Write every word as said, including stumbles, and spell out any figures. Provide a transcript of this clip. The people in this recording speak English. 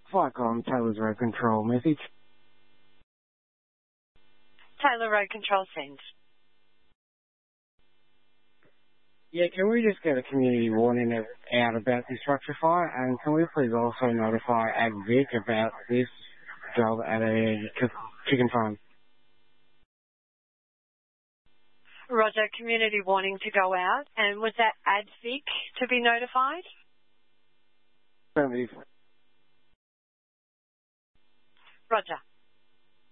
Flycom, Taylor's Road Control message. Taylor Road Control send. Yeah, can we just get a community warning out about this structure fire? And can we please also notify AgVic about this job at a chicken farm? Roger, community warning to go out. And was that AdVic to be notified? Affirmative. Roger.